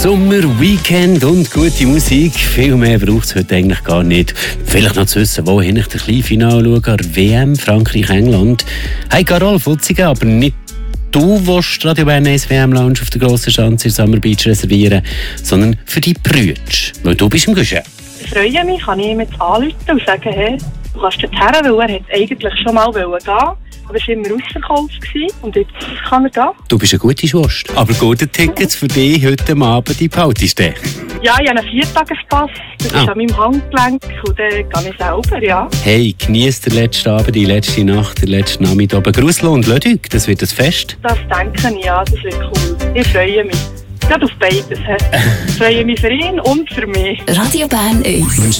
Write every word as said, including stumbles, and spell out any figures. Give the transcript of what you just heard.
Sommer, Weekend und gute Musik. Viel mehr braucht es heute eigentlich gar nicht. Vielleicht noch zu wissen, wohin ich das Kleinfinale schaue an der W M Frankreich-England. Hey Carol Futzigen, aber nicht du willst Radio Bern eins W M-Lounge auf der grossen Schanze in Summer Beach reservieren, sondern für die Brütsch, weil du bist im Guschen. Ich freue mich, kann ich ihm jetzt anrufen und sagen, hey, du kannst dorthin, weil er eigentlich schon mal gehen wollte. Aber es war immer ausverkauft und jetzt kann er gehen. Du bist eine gute Schwester. Aber gute Tickets für dich heute Abend in Pautiste. Ja, ich habe einen Viertagespass. Das ah. ist an meinem Handgelenk und dann gehe ich selber, ja. Hey, genieß den letzten Abend, die letzte Nacht, den letzten Nachmittag. Gruslo und Lödig, das wird ein Fest. Das denke ich, ja, das wird cool. Ich freue mich. Gerade auf beides. Ich freue mich für ihn und für mich. Radio Bern eins.